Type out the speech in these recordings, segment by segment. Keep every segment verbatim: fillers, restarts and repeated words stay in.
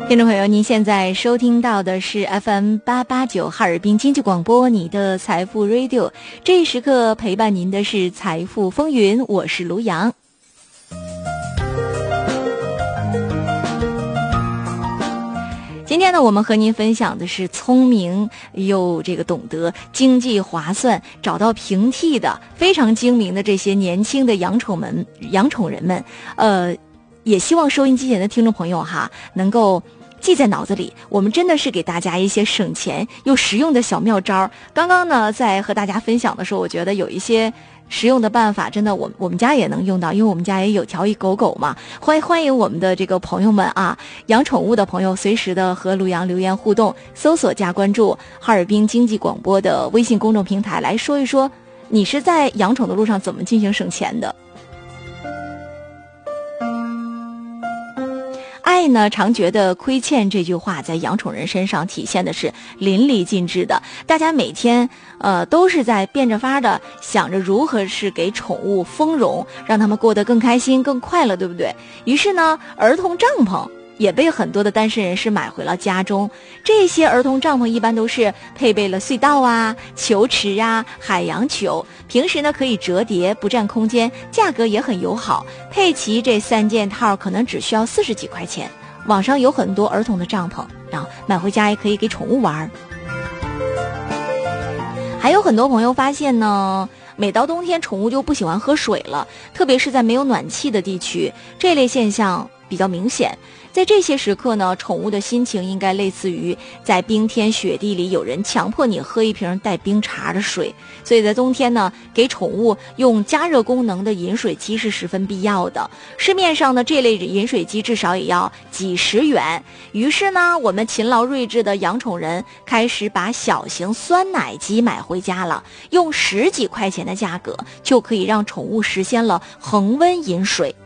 听众朋友，您现在收听到的是 F M 八八九哈尔滨经济广播，你的财富 Radio。这一时刻陪伴您的是财富风云，我是卢阳。今天呢，我们和您分享的是聪明又这个懂得经济划算、找到平替的非常精明的这些年轻的养宠们、养宠人们。呃，也希望收音机前的听众朋友哈，能够记在脑子里，我们真的是给大家一些省钱又实用的小妙招。刚刚呢，在和大家分享的时候，我觉得有一些实用的办法，真的我我们家也能用到，因为我们家也有条一狗狗嘛。欢迎欢迎我们的这个朋友们啊，养宠物的朋友，随时的和卢阳留言互动，搜索加关注哈尔滨经济广播的微信公众平台，来说一说你是在养宠的路上怎么进行省钱的。爱呢，常觉得亏欠这句话在养宠人身上体现的是淋漓尽致的。大家每天呃都是在变着法的想着如何是给宠物丰容，让他们过得更开心更快乐，对不对？于是呢，儿童帐篷也被很多的单身人士买回了家中。这些儿童帐篷一般都是配备了隧道啊、球池啊、海洋球，平时呢可以折叠，不占空间，价格也很友好。配齐这三件套可能只需要四十几块钱。网上有很多儿童的帐篷啊，买回家也可以给宠物玩。还有很多朋友发现呢，每到冬天宠物就不喜欢喝水了，特别是在没有暖气的地区，这类现象比较明显。在这些时刻呢，宠物的心情应该类似于在冰天雪地里有人强迫你喝一瓶带冰碴的水。所以在冬天呢，给宠物用加热功能的饮水机是十分必要的。市面上的这类饮水机至少也要几十元。于是呢，我们勤劳睿智的养宠人开始把小型酸奶机买回家了，用十几块钱的价格就可以让宠物实现了恒温饮水。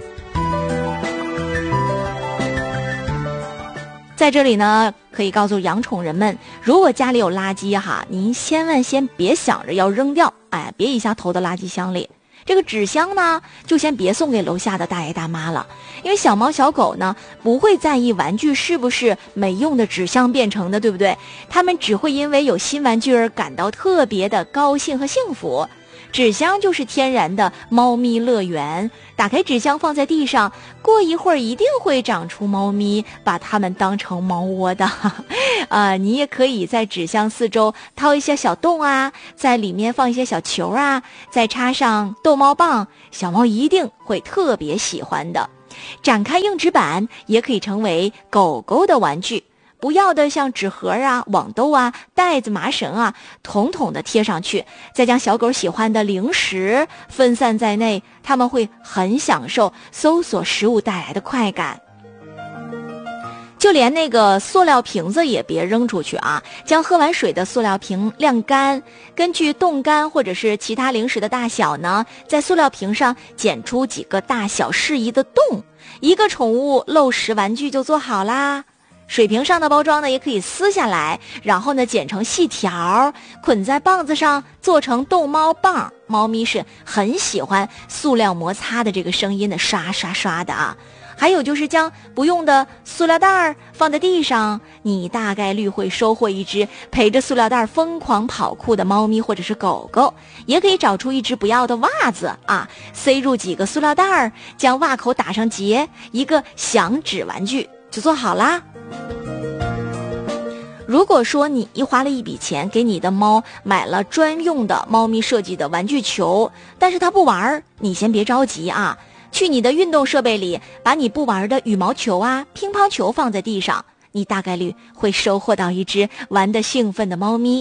在这里呢，可以告诉养宠人们，如果家里有垃圾哈，您千万先别想着要扔掉，哎，别一下投到垃圾箱里。这个纸箱呢，就先别送给楼下的大爷大妈了，因为小猫小狗呢，不会在意玩具是不是没用的纸箱变成的，对不对？他们只会因为有新玩具而感到特别的高兴和幸福。纸箱就是天然的猫咪乐园，打开纸箱放在地上，过一会儿一定会长出猫咪，把它们当成猫窝的。啊，你也可以在纸箱四周掏一些小洞啊，在里面放一些小球啊，再插上逗猫棒，小猫一定会特别喜欢的。展开硬纸板也可以成为狗狗的玩具。不要的像纸盒啊、网兜啊、袋子、麻绳啊，统统的贴上去，再将小狗喜欢的零食分散在内，它们会很享受搜索食物带来的快感。就连那个塑料瓶子也别扔出去啊，将喝完水的塑料瓶晾干，根据冻干或者是其他零食的大小呢，在塑料瓶上剪出几个大小适宜的洞，一个宠物漏食玩具就做好啦。水瓶上的包装呢，也可以撕下来，然后呢剪成细条，捆在棒子上，做成逗猫棒。猫咪是很喜欢塑料摩擦的这个声音的，刷刷刷的啊。还有就是将不用的塑料袋放在地上，你大概率会收获一只陪着塑料袋疯狂跑酷的猫咪或者是狗狗。也可以找出一只不要的袜子啊，塞入几个塑料袋，将袜口打上结，一个响指玩具就做好啦。如果说你花了一笔钱给你的猫买了专用的猫咪设计的玩具球，但是它不玩，你先别着急啊，去你的运动设备里把你不玩的羽毛球啊、乒乓球放在地上，你大概率会收获到一只玩得兴奋的猫咪。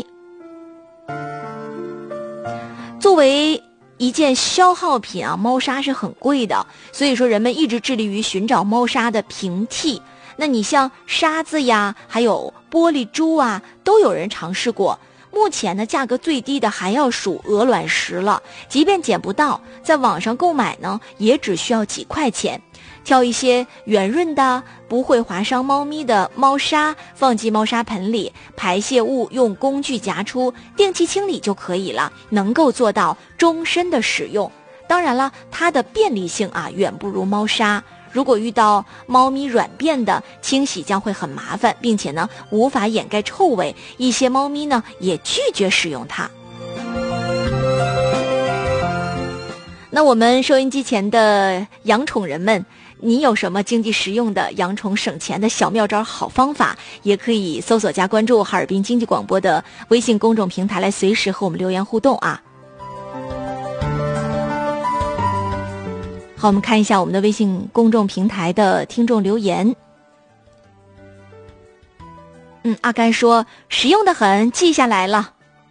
作为一件消耗品啊，猫砂是很贵的，所以说人们一直致力于寻找猫砂的平替。那你像沙子呀，还有玻璃珠啊，都有人尝试过。目前呢，价格最低的还要数鹅卵石了，即便捡不到，在网上购买呢，也只需要几块钱。挑一些圆润的、不会划伤猫咪的猫砂，放进猫砂盆里，排泄物用工具夹出，定期清理就可以了，能够做到终身的使用。当然了，它的便利性啊，远不如猫砂。 如果遇到猫咪软便的，清洗将会很麻烦，并且呢无法掩盖臭味，一些猫咪呢也拒绝使用它。那我们收音机前的养宠人们，你有什么经济实用的养宠省钱的小妙招好方法，也可以搜索加关注哈尔滨经济广播的微信公众平台来随时和我们留言互动啊。好，我们看一下我们的微信公众平台的听众留言。嗯，阿甘说实用的很，记下来了。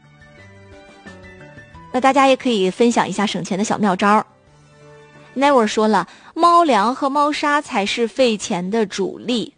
那大家也可以分享一下省钱的小妙招。Never 说了，猫粮和猫砂才是费钱的主力。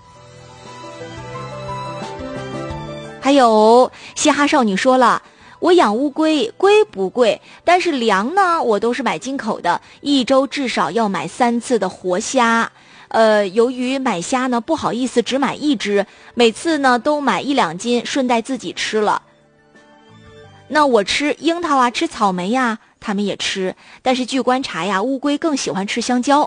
还有嘻哈少女说了，我养乌龟，龟不贵，但是粮呢我都是买进口的，一周至少要买三次的活虾。呃，由于买虾呢不好意思只买一只，每次呢都买一两斤，顺带自己吃了。那我吃樱桃啊，吃草莓呀，他们也吃，但是据观察呀，乌龟更喜欢吃香蕉。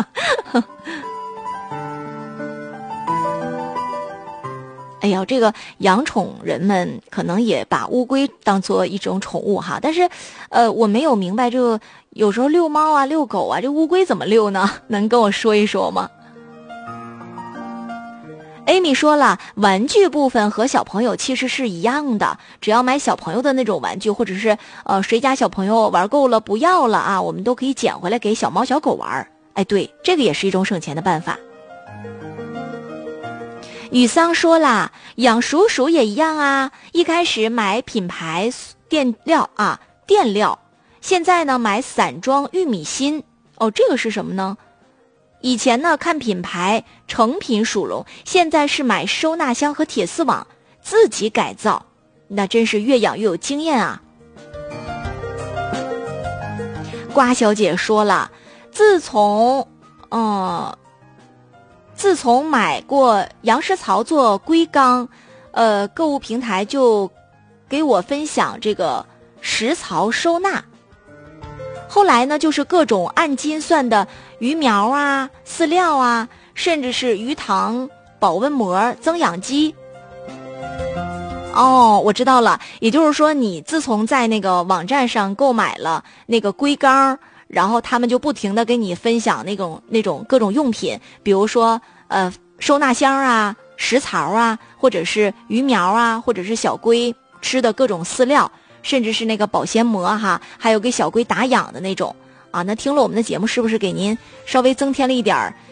哎呀，这个养宠人们可能也把乌龟当做一种宠物哈，但是呃我没有明白，这个有时候遛猫啊遛狗啊，这乌龟怎么遛呢？能跟我说一说吗？Amy 说了，玩具部分和小朋友其实是一样的，只要买小朋友的那种玩具，或者是呃谁家小朋友玩够了不要了啊，我们都可以捡回来给小猫小狗玩。哎，对，这个也是一种省钱的办法。雨桑说啦，养鼠鼠也一样啊，一开始买品牌垫料啊垫料，现在呢买散装玉米芯。哦，这个是什么呢？以前呢看品牌成品鼠笼，现在是买收纳箱和铁丝网自己改造，那真是越养越有经验啊。瓜小姐说了，自从呃自从买过杨石槽做龟缸，呃购物平台就给我分享这个食槽收纳，后来呢就是各种按斤算的鱼苗啊、饲料啊，甚至是鱼塘、保温膜、增氧机。哦，我知道了，也就是说你自从在那个网站上购买了那个龟缸，然后他们就不停地给你分享那种那种各种用品，比如说呃收纳箱啊、食槽啊，或者是鱼苗啊，或者是小龟吃的各种饲料，甚至是那个保鲜膜哈，还有给小龟打氧的那种啊。那听了我们的节目，是不是给您稍微增添了一点